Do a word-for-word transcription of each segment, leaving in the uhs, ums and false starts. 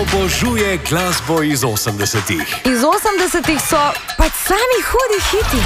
obožuje glasbo iz osemdesetih. Iz osemdesetih so pač sami hudi hiti.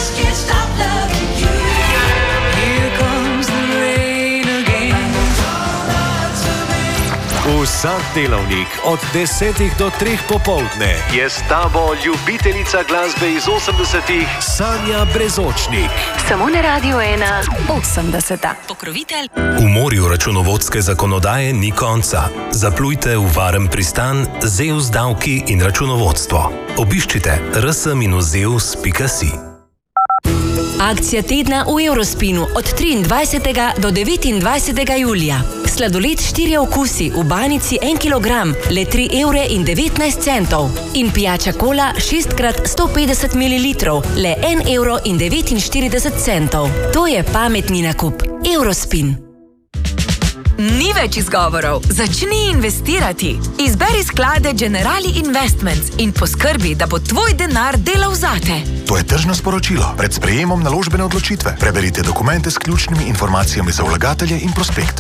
Vsak delavnik od desetih do treh popoldne je s tabo ljubiteljica glasbe iz osemdesetih Sanja Brezočnik. Samo na Radio ena osemdeseta. Pokrovitelj. V morju računovodske zakonodaje ni konca. Zaplujte v varen pristan Zeus davki in računovodstvo. Obiščite r s minus zeus pika si. Akcija tedna v Eurospinu od triindvajsetega do devetindvajsetega julija. Sladoled štirje okusi v banici en kilogram, le tri evre in devetnajst centov. In pijača kola šest krat sto petdeset mililitrov, le en evro in devetinštirideset centov. To je pametni nakup. Eurospin. Ni več izgovorov. Začni investirati. Izberi sklade Generali Investments in poskrbi, da bo tvoj denar delal zate. To je tržno sporočilo. Pred sprejemom naložbene odločitve. Preberite dokumente s ključnimi informacijami za vlagatelje in prospekt.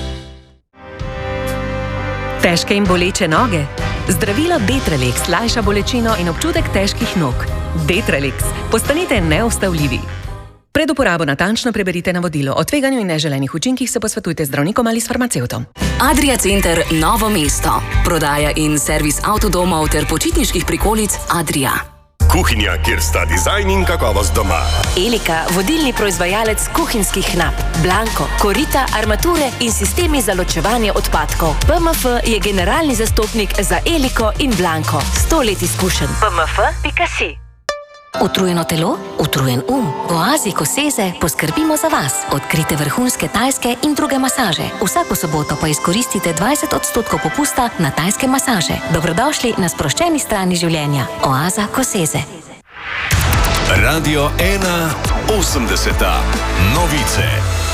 Težke in boleče noge? Zdravilo Detralex lajša bolečino in občutek težkih nog. Detralex. Postanite neustavljivi. Pred uporabo natančno preberite navodilo. O tveganju in neželenih učinkih se posvetujte z zdravnikom ali s farmacevtom. Adria Center Novo mesto. Prodaja in servis avtodomov ter počitniških prikolic Adria. Kuhinja, kjer sta dizajn in kakovost doma. Elika, vodilni proizvajalec kuhinjskih knap. Blanko, korita, armature in sistemi za ločevanje odpadkov. P M F je generalni zastopnik za Eliko in Blanko. Sto let izkušenj. P M F pika si. Utrujeno telo, utrujen um. V oazi Koseze poskrbimo za vas. Odkrite vrhunske tajske in druge masaže. Vsako soboto pa izkoristite dvajset odstotkov popusta na tajske masaže. Dobrodošli na sproščeni strani življenja. Oaza Koseze. Radio ena osemdeseta. Novice.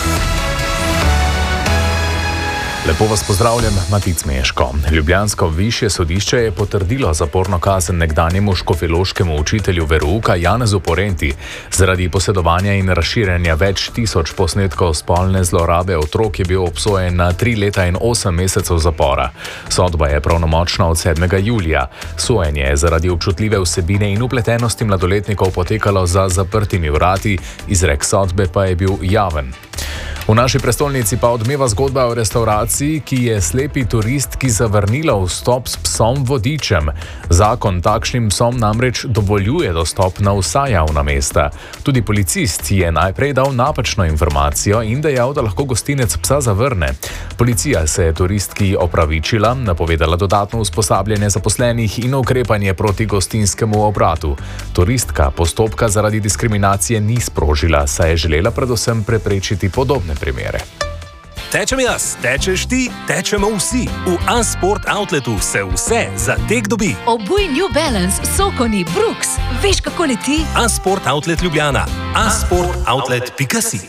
Lepo vas pozdravljam, Matic Meško. Ljubljansko višje sodišče je potrdilo zaporno kazen nekdanjemu škofjeloškemu učitelju verouka Janezu Porenti zaradi posedovanja in razširjanja več tisoč posnetkov spolne zlorabe otrok je bil obsojen na tri leta in osem mesecev zapora. Sodba je pravnomočna od sedmega julija. Sojenje je zaradi občutljive vsebine in upletenosti mladoletnikov potekalo za zaprtimi vrati, izrek sodbe pa je bil javen. V naši prestolnici pa odmeva zgodba o restavraciji, ki je slepi turistki zavrnila vstop s psom vodičem. Zakon takšnim psom namreč dovoljuje dostop na vsa javna mesta. Tudi policist je najprej dal napačno informacijo in dejal, da lahko gostinec psa zavrne. Policija se je turistki opravičila, napovedala dodatno usposabljanje zaposlenih in ukrepanje proti gostinskemu obratu. Turistka postopka zaradi diskriminacije ni sprožila, saj je želela predvsem preprečiti podobne primere. Tečem jaz, tečeš ti, tečemo vsi. V A-Sport Outletu se vse za tek dobi. Obuj New Balance, Sokoni, Brooks. Veš, kako leti? A-Sport Outlet Ljubljana. a sport outlet pika si.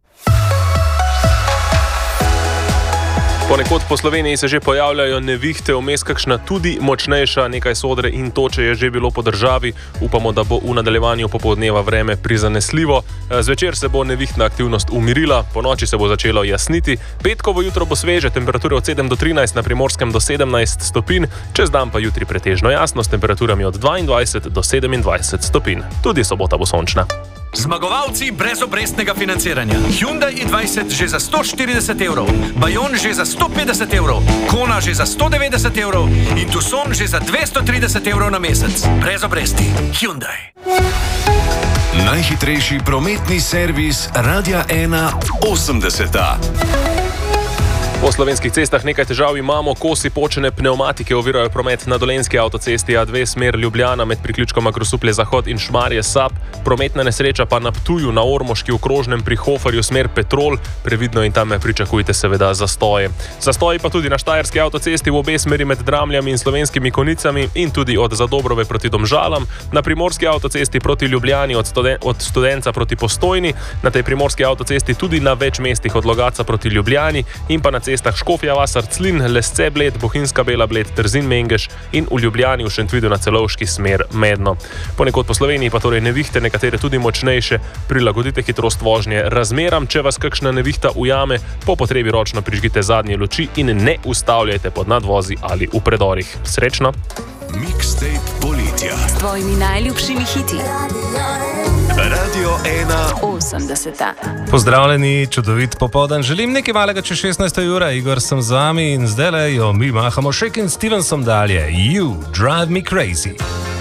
Ponekod po Sloveniji se že pojavljajo nevihte, vmes kakšna tudi močnejša, nekaj sodre in toče je že bilo po državi. Upamo, da bo v nadaljevanju popoldneva vreme prizanesljivo. Zvečer se bo nevihtna aktivnost umirila, po noči se bo začelo jasniti. Petkovo jutro bo sveže, temperature od sedem do trinajst, na Primorskem do sedemnajst stopinj, čez dan pa jutri pretežno jasno s temperaturami od dvaindvajset do sedemindvajset stopinj. Tudi sobota bo sončna. Zmagovalci brezobrestnega financiranja. Hyundai i dvajset že za sto štirideset evrov, Bayon že za sto petdeset evrov, Kona že za sto devetdeset evrov in Tucson že za dvesto trideset evrov na mesec. Brez obresti. Hyundai. Najhitrejši prometni servis Radia ena osemdeseta. Po slovenskih cestah nekaj težav imamo, kosi počene pnevmatike ovirajo promet na Dolenjski avtocesti A dve smer Ljubljana med priključkoma Grosuplje Zahod in Šmarje Sap, prometna nesreča pa na Ptuju na Ormoški v krožnem pri Hoferju smer Petrol, previdno in tam pričakujte seveda zastoje. Zastoji pa tudi na Štajerski avtocesti v obe smeri med Dramljami in Slovenskimi Konicami in tudi od Zadobrove proti Domžalam, na Primorski avtocesti proti Ljubljani od, studen od Studenca proti Postojni, na tej Primorski avtocesti tudi na več mestih od Logatca proti Ljubljani in pa na cestah Škofja vas, Arclin, Lesce Bled, Bohinjska Bela Bled, Trzin Mengeš in v Ljubljani v Šentvidu na Celovški smer Medno. Ponekod po Sloveniji pa torej nevihte, nekatere tudi močnejše. Prilagodite hitrost vožnje razmeram, če vas kakšna nevihta ujame, po potrebi ročno prižgite zadnje luči in ne ustavljajte pod nadvozi ali v predorih. Srečno! Mixtape poletja S tvojimi najljubšimi hiti. Radio ena osemdeseta. Pozdravljeni, čudovit popoldan. Želim nekaj malega čez šestnajsto uro. Igor sem z vami in zdaj jo mi mahamo Shakin' Stevensom dalje. You drive me crazy.